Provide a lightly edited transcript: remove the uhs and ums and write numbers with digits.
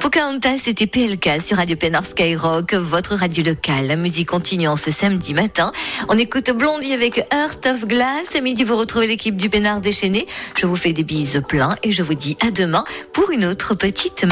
Pocahontas, c'était PLK sur Radio Pénard Skyrock, votre radio locale. La musique continue en ce samedi matin. On écoute Blondie avec Heart of Glass. À midi, vous retrouvez l'équipe du Pénard déchaîné. Je vous fais des bises pleins et je vous dis à demain pour une autre petite